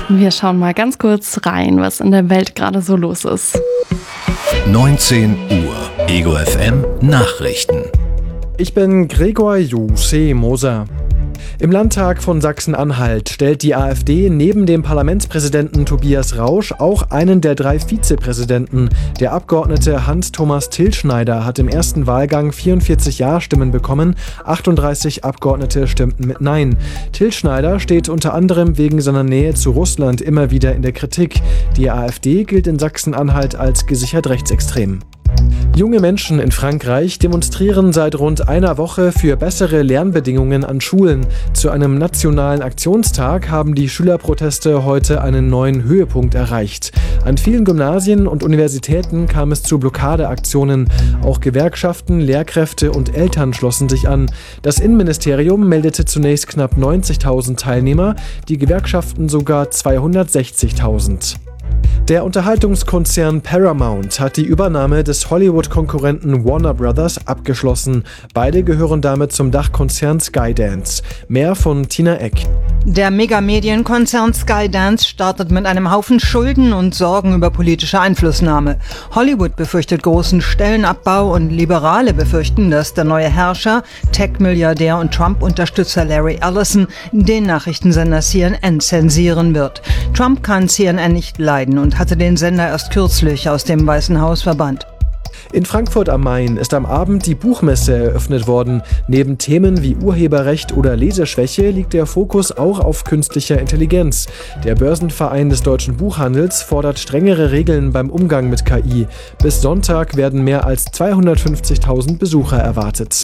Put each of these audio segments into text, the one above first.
Wir schauen mal ganz kurz rein, was in der Welt gerade so los ist. 19 Uhr, Ego FM Nachrichten. Ich bin Gregor Moser. Im Landtag von Sachsen-Anhalt stellt die AfD neben dem Parlamentspräsidenten Tobias Rausch auch einen der 3 Vizepräsidenten. Der Abgeordnete Hans-Thomas Tilschneider hat im ersten Wahlgang 44 Ja-Stimmen bekommen, 38 Abgeordnete stimmten mit Nein. Tilschneider steht unter anderem wegen seiner Nähe zu Russland immer wieder in der Kritik. Die AfD gilt in Sachsen-Anhalt als gesichert rechtsextrem. Junge Menschen in Frankreich demonstrieren seit rund einer Woche für bessere Lernbedingungen an Schulen. Zu einem nationalen Aktionstag haben die Schülerproteste heute einen neuen Höhepunkt erreicht. An vielen Gymnasien und Universitäten kam es zu Blockadeaktionen. Auch Gewerkschaften, Lehrkräfte und Eltern schlossen sich an. Das Innenministerium meldete zunächst knapp 90.000 Teilnehmer, die Gewerkschaften sogar 260.000. Der Unterhaltungskonzern Paramount hat die Übernahme des Hollywood-Konkurrenten Warner Brothers abgeschlossen. Beide gehören damit zum Dachkonzern Skydance. Mehr von Tina Eck. Der Megamedienkonzern Skydance startet mit einem Haufen Schulden und Sorgen über politische Einflussnahme. Hollywood befürchtet großen Stellenabbau und Liberale befürchten, dass der neue Herrscher, Tech-Milliardär und Trump-Unterstützer Larry Ellison den Nachrichtensender CNN zensieren wird. Trump kann CNN nicht leiden und hatte den Sender erst kürzlich aus dem Weißen Haus verbannt. In Frankfurt am Main ist am Abend die Buchmesse eröffnet worden. Neben Themen wie Urheberrecht oder Leseschwäche liegt der Fokus auch auf künstlicher Intelligenz. Der Börsenverein des deutschen Buchhandels fordert strengere Regeln beim Umgang mit KI. Bis Sonntag werden mehr als 250.000 Besucher erwartet.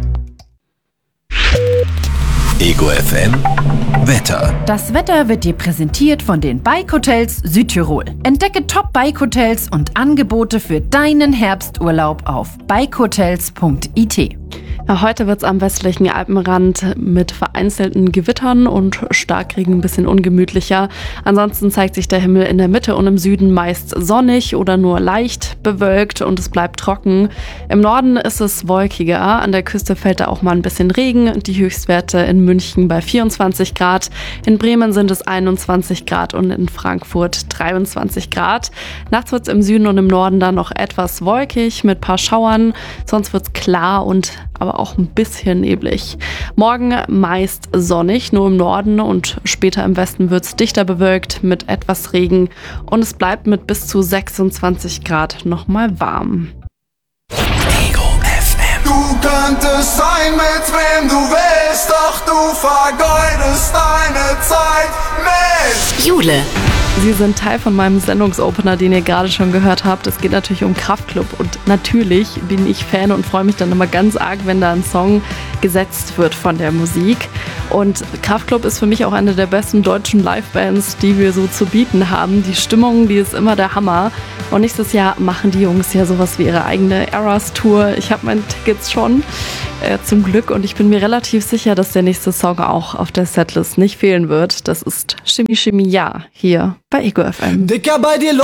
Ego FM Wetter. Das Wetter wird dir präsentiert von den Bike-Hotels Südtirol. Entdecke Top-Bike-Hotels und Angebote für deinen Herbsturlaub auf bikehotels.it. Ja, heute wird es am westlichen Alpenrand mit vereinzelten Gewittern und Starkregen ein bisschen ungemütlicher. Ansonsten zeigt sich der Himmel in der Mitte und im Süden meist sonnig oder nur leicht bewölkt und es bleibt trocken. Im Norden ist es wolkiger. An der Küste fällt da auch mal ein bisschen Regen. Die Höchstwerte in München bei 24 Grad. In Bremen sind es 21 Grad und in Frankfurt 23 Grad. Nachts wird es im Süden und im Norden dann noch etwas wolkig mit ein paar Schauern. Sonst wird es klar und aber auch ein bisschen neblig. Morgen meist sonnig, nur im Norden und später im Westen wird es dichter bewölkt mit etwas Regen und es bleibt mit bis zu 26 Grad nochmal warm. Ego FM. Du könntest sein, mit wem du willst, doch du vergeudest deine Zeit mit Jule. Sie sind Teil von meinem Sendungsopener, den ihr gerade schon gehört habt. Es geht natürlich um Kraftklub und natürlich bin ich Fan und freue mich dann immer ganz arg, wenn da ein Song gesetzt wird von der Musik. Und Kraftklub ist für mich auch eine der besten deutschen Livebands, die wir so zu bieten haben. Die Stimmung, die ist immer der Hammer. Und nächstes Jahr machen die Jungs ja sowas wie ihre eigene Eras-Tour. Ich habe meine Tickets schon, zum Glück. Und ich bin mir relativ sicher, dass der nächste Song auch auf der Setlist nicht fehlen wird. Das ist Shimmy Shimmy Ja hier bei Ego FM. Dicker bei dir los.